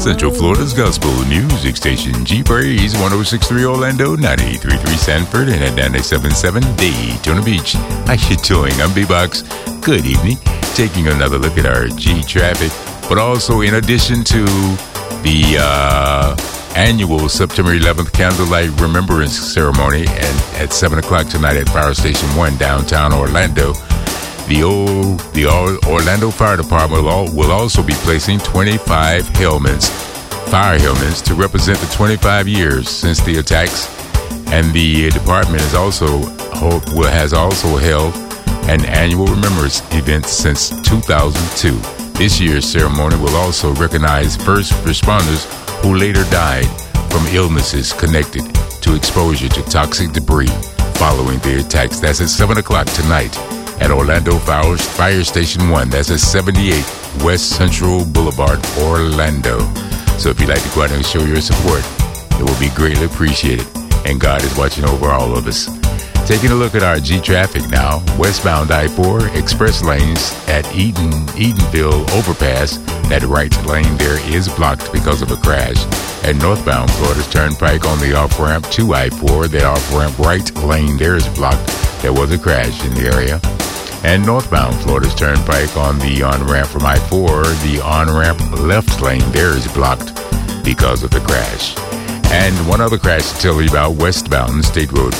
Central Florida's gospel music station, G-Praise, 106.3 Orlando, 93.3 Sanford, and at 97.7 Daytona Beach. How you doing? I'm B-Box. Good evening. Taking another look at our G-Traffic, but also in addition to the annual September 11th Candlelight Remembrance Ceremony and at 7 o'clock tonight at Fire Station 1, downtown Orlando. The Orlando Fire Department will also be placing 25 fire helmets to represent the 25 years since the attacks, and the department has also held an annual remembrance event since 2002. This year's ceremony will also recognize first responders who later died from illnesses connected to exposure to toxic debris following the attacks. That's at 7 o'clock tonight at Orlando Fire Station 1. That's at 78 West Central Boulevard, Orlando. So if you'd like to go out and show your support, it will be greatly appreciated. And God is watching over all of us. Taking a look at our G-Traffic now. Westbound I-4 express lanes at Eatonville Overpass. That right lane there is blocked because of a crash. And northbound Florida's Turnpike on the off-ramp to I-4. That off-ramp right lane there is blocked. There was a crash in the area. And northbound Florida's Turnpike on the on-ramp from I-4, the on-ramp left lane there is blocked because of the crash. And one other crash to tell you about, westbound State Road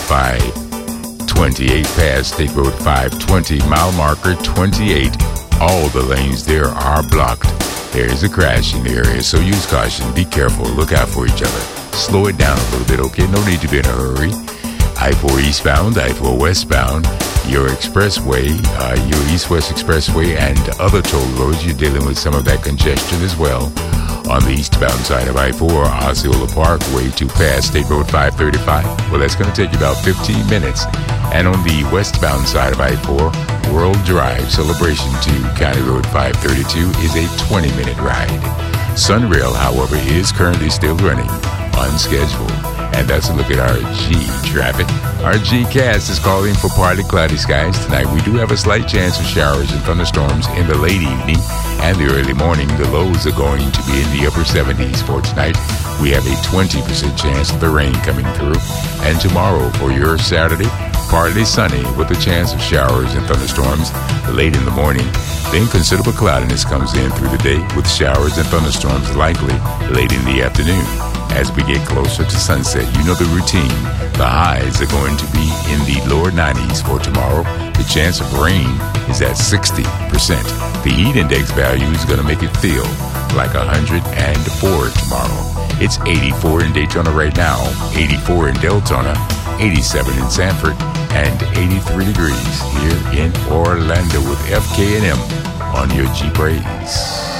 528 past State Road 520, mile marker 28. All the lanes there are blocked. There is a crash in the area, so use caution. Be careful. Look out for each other. Slow it down a little bit, okay? No need to be in a hurry. I-4 eastbound, I-4 westbound, your expressway, your east-west expressway, and other toll roads, you're dealing with some of that congestion as well. On the eastbound side of I-4, Osceola Parkway to past State Road 535. Well, that's going to take you about 15 minutes. And on the westbound side of I-4, World Drive Celebration to County Road 532 is a 20-minute ride. Sunrail, however, is currently still running on schedule. And that's a look at our G-Traffic. Our G-Cast is calling for partly cloudy skies tonight. We do have a slight chance of showers and thunderstorms in the late evening and the early morning. The lows are going to be in the upper 70s for tonight. We have a 20% chance of the rain coming through. And tomorrow for your Saturday, partly sunny with a chance of showers and thunderstorms late in the morning. Then considerable cloudiness comes in through the day with showers and thunderstorms likely late in the afternoon. As we get closer to sunset, you know the routine. The highs are going to be in the lower 90s for tomorrow. The chance of rain is at 60%. The heat index value is going to make it feel like 104 tomorrow. It's 84 in Daytona right now, 84 in Deltona, 87 in Sanford, and 83 degrees here in Orlando with FK&M on your G-Praise.